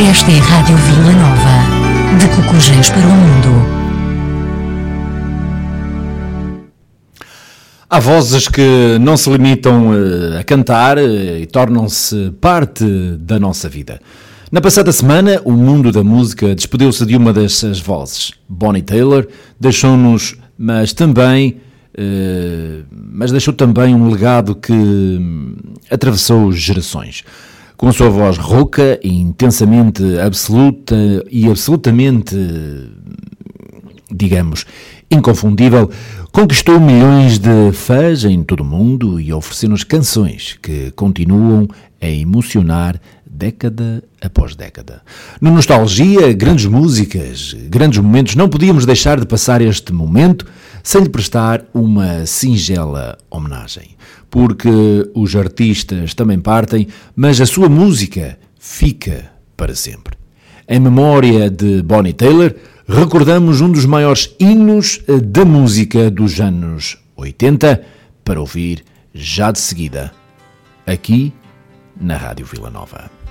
Esta é a Rádio Vila Nova, de Cocujés para o Mundo. Há vozes que não se limitam a cantar e tornam-se parte da nossa vida. Na passada semana, o mundo da música despediu-se de uma dessas vozes. Bonnie Tyler deixou-nos, mas deixou também um legado que atravessou gerações. Com a sua voz rouca e intensamente absolutamente, digamos, inconfundível, conquistou milhões de fãs em todo o mundo e ofereceu-nos canções que continuam a emocionar década após década. No Nostalgia, grandes músicas, grandes momentos, não podíamos deixar de passar este momento sem lhe prestar uma singela homenagem. Porque os artistas também partem, mas a sua música fica para sempre. Em memória de Bonnie Tyler, recordamos um dos maiores hinos da música dos anos 80 para ouvir já de seguida, aqui na Rádio Vila Nova.